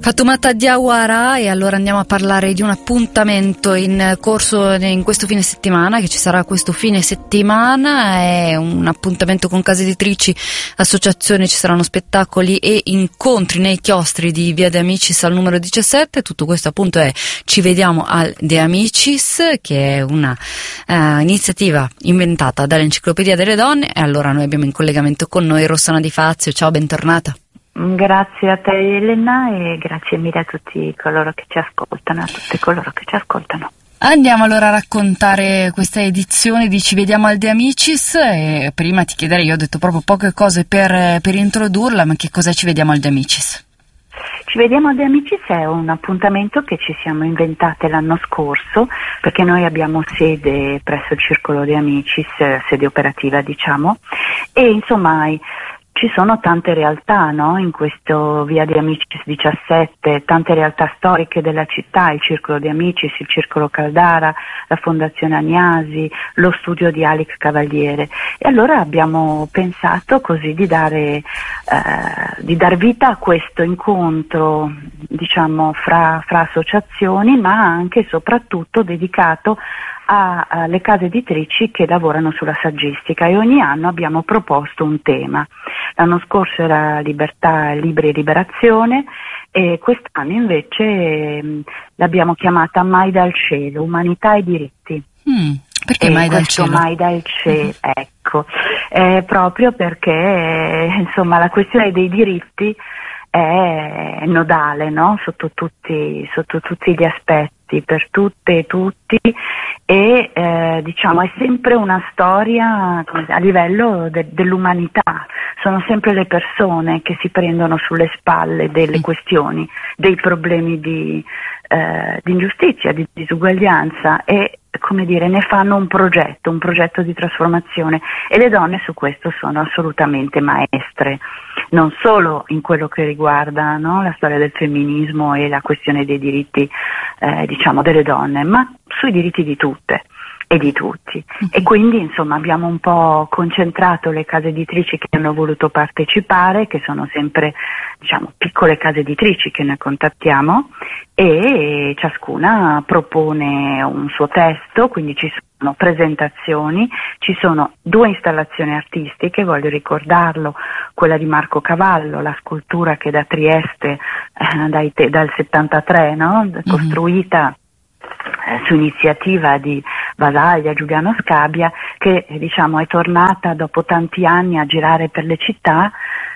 Fatoumata Diawara, e allora andiamo a parlare di un appuntamento in corso in questo fine settimana, che ci sarà questo fine settimana. È un appuntamento con case editrici, associazioni, ci saranno spettacoli e incontri nei chiostri di Via De Amicis al numero 17. Tutto questo appunto è Ci vediamo al De Amicis, che è una iniziativa inventata dall'Enciclopedia delle Donne. E allora noi abbiamo in collegamento con noi Rossana Di Fazio. Ciao, bentornata. Grazie a te Elena e grazie mille a tutti coloro che ci ascoltano, a tutte coloro che ci ascoltano. Andiamo allora a raccontare questa edizione di Ci vediamo al De Amicis, e prima ti chiederei, io ho detto proprio poche cose per introdurla, ma che cos'è Ci vediamo al De Amicis? Ci vediamo al De Amicis è un appuntamento che ci siamo inventate l'anno scorso, perché noi abbiamo sede presso il Circolo De Amicis, sede operativa diciamo, e insomma ci sono tante realtà, no? In questo Via De Amicis 17, tante realtà storiche della città, il Circolo De Amicis, il Circolo Caldara, la Fondazione Agnasi, lo studio di Alix Cavaliere. E allora abbiamo pensato così di dar vita a questo incontro, diciamo, fra associazioni, ma anche e soprattutto dedicato alle case editrici che lavorano sulla saggistica, e ogni anno abbiamo proposto un tema. L'anno scorso era Libertà, Libri e Liberazione, e quest'anno invece l'abbiamo chiamata Mai dal cielo, Umanità e diritti. Perché Mai dal cielo? Mai dal cielo, ecco, proprio perché insomma la questione dei diritti è nodale, no? Sotto tutti gli aspetti, per tutte e tutti, e diciamo è sempre una storia a livello dell'umanità. Sono sempre le persone che si prendono sulle spalle delle questioni, dei problemi di ingiustizia, di disuguaglianza, e come dire, ne fanno un progetto di trasformazione, e le donne su questo sono assolutamente maestre, non solo in quello che riguarda, no, la storia del femminismo e la questione dei diritti diciamo delle donne, ma sui diritti di tutte e di tutti. E quindi insomma abbiamo un po' concentrato le case editrici che hanno voluto partecipare, che sono sempre diciamo piccole case editrici che noi contattiamo, e ciascuna propone un suo testo, quindi ci sono presentazioni, ci sono 2 installazioni artistiche, voglio ricordarlo, quella di Marco Cavallo, la scultura che da Trieste dal 73, no? Costruita su iniziativa di Basaglia, Giuliano Scabbia, che diciamo è tornata dopo tanti anni a girare per le città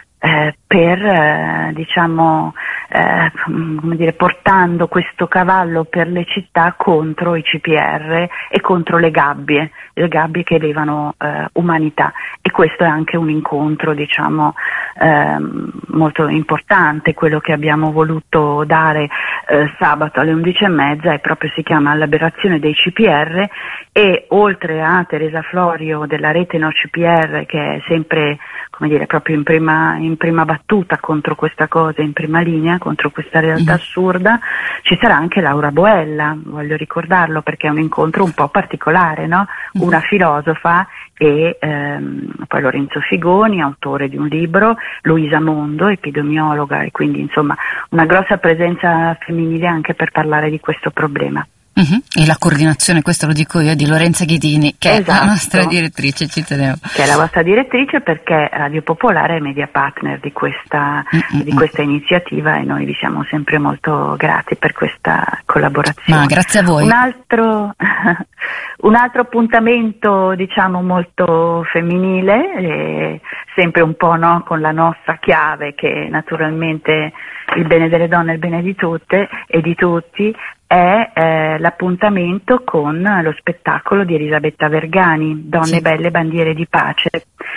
per diciamo come dire, portando questo cavallo per le città contro i CPR e contro le gabbie che elevano umanità. E questo è anche un incontro diciamo molto importante. Quello che abbiamo voluto dare sabato alle 11:30 e proprio si chiama Liberazione dei CPR, e oltre a Teresa Florio della rete No CPR, che è sempre come dire proprio in prima battuta contro questa cosa, in prima linea contro questa realtà assurda, ci sarà anche Laura Boella, voglio ricordarlo perché è un incontro un po' particolare, no? Una filosofa e poi Lorenzo Figoni, autore di un libro, Luisa Mondo, epidemiologa, e quindi insomma una grossa presenza femminile anche per parlare di questo problema. E la coordinazione, questo lo dico io, di Lorenza Ghidini, che è la nostra direttrice, ci tenevo. Che è la vostra direttrice, perché Radio Popolare è media partner di questa iniziativa, e noi vi siamo sempre molto grati per questa collaborazione. Ma grazie a voi. Un altro appuntamento diciamo molto femminile, sempre un po' no, con la nostra chiave, che naturalmente il bene delle donne è il bene di tutte e di tutti, è l'appuntamento con lo spettacolo di Elisabetta Vergani, Donne Belle Bandiere di Pace,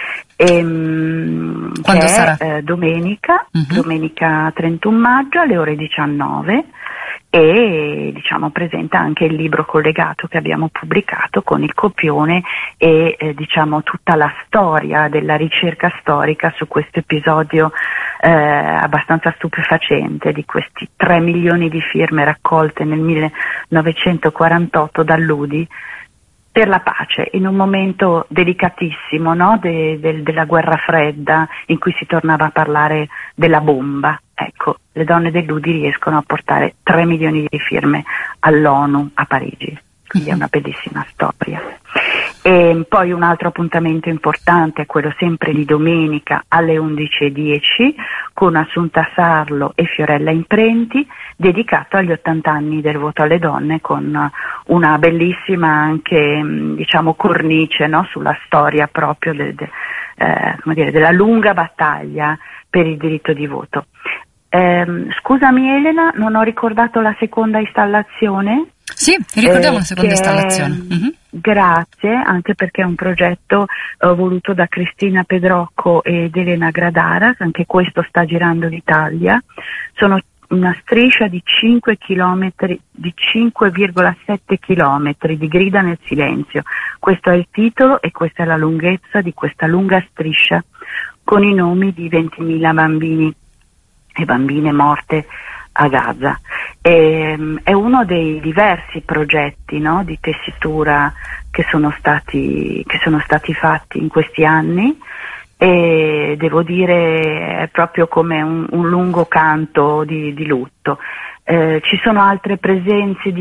Quando sarà? Domenica 31 maggio alle ore 19, e diciamo presenta anche il libro collegato che abbiamo pubblicato con il copione e diciamo tutta la storia della ricerca storica su questo episodio abbastanza stupefacente di questi 3 milioni di firme raccolte nel 1948 dall'Udi per la pace, in un momento delicatissimo, no? della guerra fredda, in cui si tornava a parlare della bomba. Ecco, le donne dell'UDI riescono a portare 3 milioni di firme all'ONU a Parigi, quindi è una bellissima storia. E poi un altro appuntamento importante è quello sempre di domenica alle 11:10 con Assunta Sarlo e Fiorella Imprenti, dedicato agli 80 anni del voto alle donne, con una bellissima anche cornice, no, sulla storia proprio della lunga battaglia per il diritto di voto. Scusami Elena, non ho ricordato la seconda installazione. Sì, ricordiamo la seconda installazione. Grazie, anche perché è un progetto voluto da Cristina Pedrocco ed Elena Gradara, anche questo sta girando l'Italia. Sono una striscia di 5 chilometri, di 5,7 chilometri di grida nel silenzio. Questo è il titolo e questa è la lunghezza di questa lunga striscia, con i nomi di 20.000 bambini e bambine morte a Gaza. È uno dei diversi progetti, no, di tessitura che sono stati fatti in questi anni, e devo dire è proprio come un lungo canto di lutto. Ci sono altre presenze,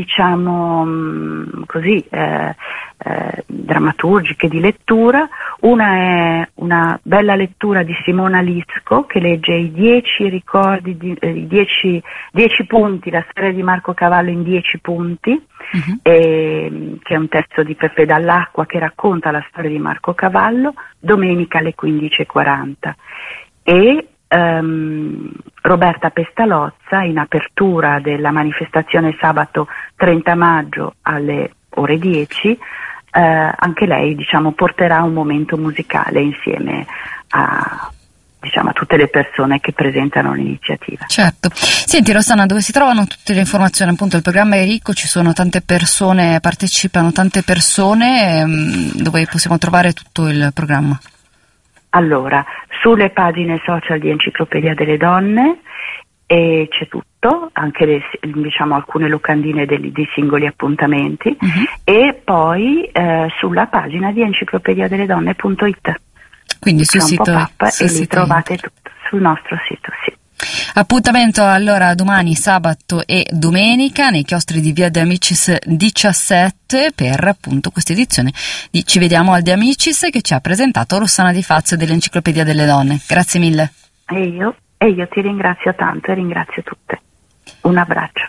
drammaturgiche di lettura. Una è una bella lettura di Simona Lisco, che legge i 10 ricordi, 10 punti, la storia di Marco Cavallo in 10 punti, che è un testo di Peppe Dall'Acqua che racconta la storia di Marco Cavallo, domenica alle 15:40. E Roberta Pestalozza, in apertura della manifestazione sabato 30 maggio alle ore 10, anche lei porterà un momento musicale insieme a tutte le persone che presentano l'iniziativa. Certo. Senti Rossana, dove si trovano tutte le informazioni? Appunto il programma è ricco, ci sono tante persone, partecipano tante persone, dove possiamo trovare tutto il programma? Allora, sulle pagine social di Enciclopedia delle Donne c'è tutto, anche alcune locandine dei singoli appuntamenti, e poi sulla pagina di enciclopediadelledonne.it. Quindi sul sito e lì trovate tutto sul nostro sito, sì. Appuntamento allora domani, sabato e domenica nei chiostri di Via De Amicis 17 per appunto questa edizione di Ci vediamo al De Amicis, che ci ha presentato Rossana Di Fazio dell'Enciclopedia delle Donne. Grazie mille. E io ti ringrazio tanto e ringrazio tutte. Un abbraccio.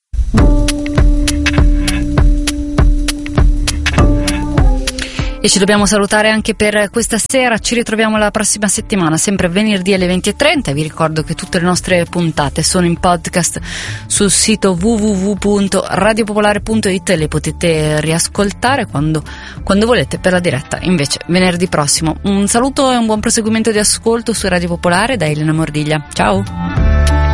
E ci dobbiamo salutare anche per questa sera. Ci ritroviamo la prossima settimana, sempre venerdì alle 20:30. Vi ricordo che tutte le nostre puntate sono in podcast sul sito www.radiopopolare.it, le potete riascoltare quando volete per la diretta invece venerdì prossimo. Un saluto e un buon proseguimento di ascolto su Radio Popolare da Elena Mordiglia. Ciao!